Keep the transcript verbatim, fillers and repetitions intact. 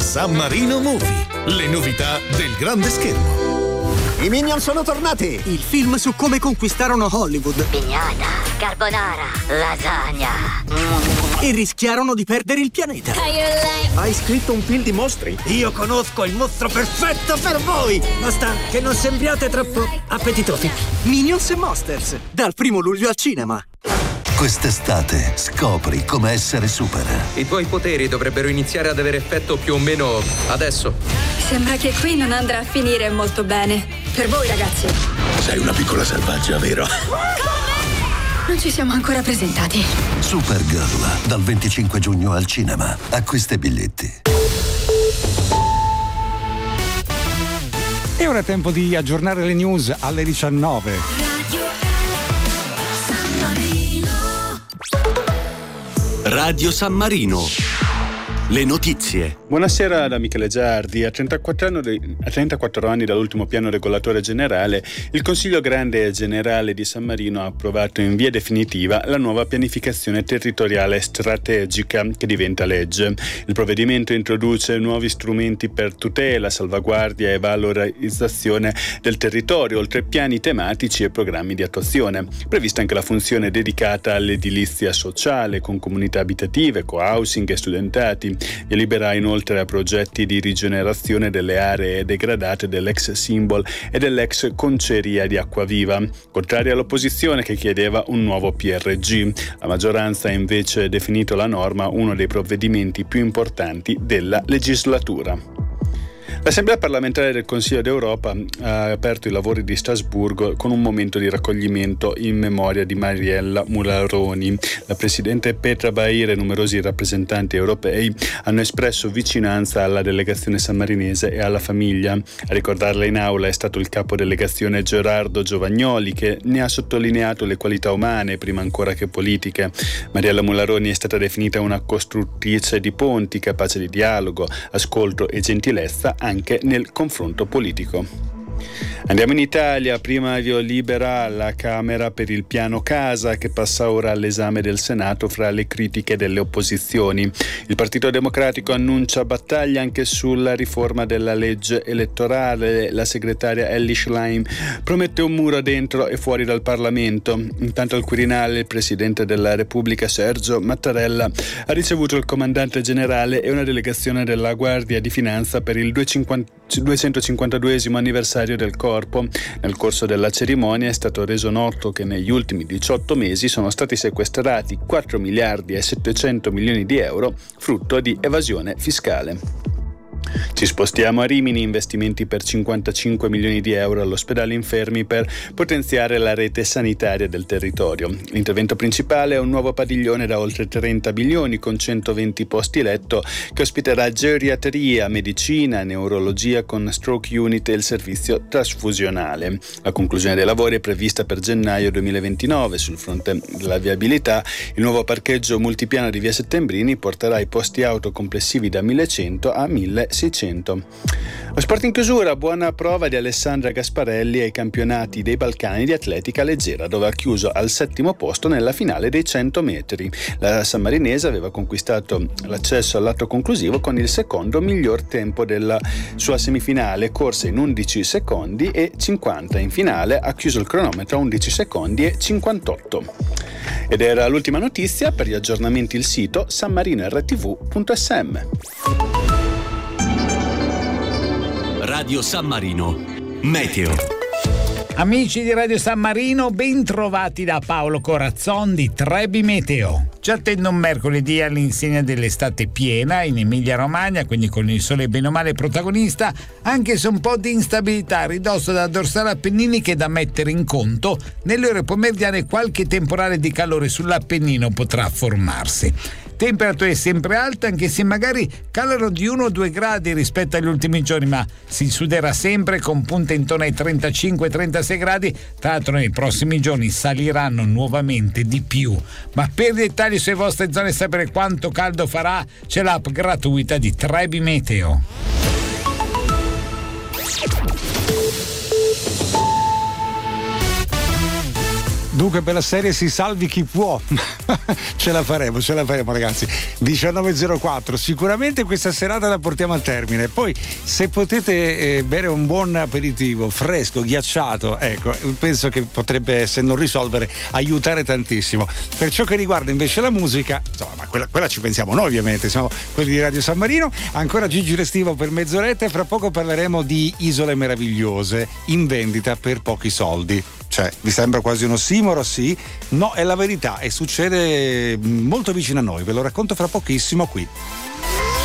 San Marino Movie, le novità del grande schermo. I Minion sono tornati! Il film su come conquistarono Hollywood. Pignata, carbonara, lasagna. E rischiarono di perdere il pianeta. Hai scritto un film di mostri? Io conosco il mostro perfetto per voi! Basta che non sembriate troppo appetitosi. Minions e Monsters, dal primo luglio al cinema. Quest'estate scopri come essere super. I tuoi poteri dovrebbero iniziare ad avere effetto più o meno adesso. Sembra che qui non andrà a finire molto bene. Per voi, ragazzi. Sei una piccola selvaggia, vero? Non ci siamo ancora presentati. Supergirl, dal venticinque giugno al cinema. Acquista i biglietti. E ora è tempo di aggiornare le news alle diciannove. Radio San Marino. Le notizie. Buonasera da Michele Giardi. A trentaquattro anni, di, a trentaquattro anni dall'ultimo piano regolatore generale, il Consiglio Grande Generale di San Marino ha approvato in via definitiva la nuova pianificazione territoriale strategica che diventa legge. Il provvedimento introduce nuovi strumenti per tutela, salvaguardia e valorizzazione del territorio, oltre piani tematici e programmi di attuazione. Prevista anche la funzione dedicata all'edilizia sociale con comunità abitative, co-housing e studentati. Via libera inoltre a progetti di rigenerazione delle aree degradate dell'ex Symbol e dell'ex Conceria di Acquaviva, contraria all'opposizione che chiedeva un nuovo P R G. La maggioranza ha invece definito la norma uno dei provvedimenti più importanti della legislatura. L'Assemblea parlamentare del Consiglio d'Europa ha aperto i lavori di Strasburgo con un momento di raccoglimento in memoria di Mariella Mularoni. La Presidente Petra Bair e numerosi rappresentanti europei hanno espresso vicinanza alla delegazione sammarinese e alla famiglia. A ricordarla in aula è stato il capo delegazione Gerardo Giovagnoli, che ne ha sottolineato le qualità umane prima ancora che politiche. Mariella Mularoni è stata definita una costruttrice di ponti, capace di dialogo, ascolto e gentilezza anche nel confronto politico. Andiamo in Italia, prima via libera alla Camera per il piano casa che passa ora all'esame del Senato fra le critiche delle opposizioni. Il Partito Democratico annuncia battaglia anche sulla riforma della legge elettorale. La segretaria Elly Schlein promette un muro dentro e fuori dal Parlamento. Intanto al Quirinale il Presidente della Repubblica Sergio Mattarella ha ricevuto il comandante generale e una delegazione della Guardia di Finanza per il duecentocinquantaduesimo anniversario del corpo. Nel corso della cerimonia è stato reso noto che negli ultimi diciotto mesi sono stati sequestrati quattro miliardi e settecento milioni di euro, frutto di evasione fiscale. Ci spostiamo a Rimini, investimenti per cinquantacinque milioni di euro all'ospedale infermi per potenziare la rete sanitaria del territorio. L'intervento principale è un nuovo padiglione da oltre trenta milioni con centoventi posti letto che ospiterà geriatria, medicina, neurologia con stroke unit e il servizio trasfusionale. La conclusione dei lavori è prevista per gennaio duemilaventinove. Sul fronte della viabilità, il nuovo parcheggio multipiano di via Settembrini porterà i posti auto complessivi da millecento a milleseicento. Lo sport in chiusura, buona prova di Alessandra Gasparelli ai campionati dei Balcani di atletica leggera, dove ha chiuso al settimo posto nella finale dei cento metri. La sammarinese aveva conquistato l'accesso all'atto conclusivo con il secondo miglior tempo della sua semifinale, corsa in undici secondi e cinquanta. In finale ha chiuso il cronometro a undici secondi e cinquantotto. Ed era l'ultima notizia. Per gli aggiornamenti il sito san marino r t v punto s m. Radio San Marino Meteo. Amici di Radio San Marino, ben trovati da Paolo Corazzon di Trebi Meteo. Ci attende un mercoledì all'insegna dell'estate piena in Emilia Romagna, quindi con il sole bene o male protagonista, anche se un po' di instabilità a ridosso della dorsale appenninica è da mettere in conto. Nelle ore pomeridiane qualche temporale di calore sull'Appennino potrà formarsi. Temperature sempre alte, anche se magari calano di uno o due gradi rispetto agli ultimi giorni, ma si suderà sempre con punte intorno ai trentacinque trentasei gradi. Tra l'altro nei prossimi giorni saliranno nuovamente di più. Ma per dettagli sulle vostre zone e sapere quanto caldo farà, c'è l'app gratuita di Trebi Meteo. Dunque per la serie si salvi chi può. Ce la faremo, ce la faremo ragazzi. diciannove e zero quattro, sicuramente questa serata la portiamo al termine. Poi se potete eh, bere un buon aperitivo fresco, ghiacciato, ecco, penso che potrebbe, se non risolvere, aiutare tantissimo. Per ciò che riguarda invece la musica, insomma, ma quella, quella ci pensiamo noi ovviamente, siamo quelli di Radio San Marino. Ancora Gigi Restivo per mezz'oretta e fra poco parleremo di Isole Meravigliose in vendita per pochi soldi. Cioè, vi sembra quasi un ossimoro? Sì? No, è la verità e succede molto vicino a noi. Ve lo racconto fra pochissimo qui.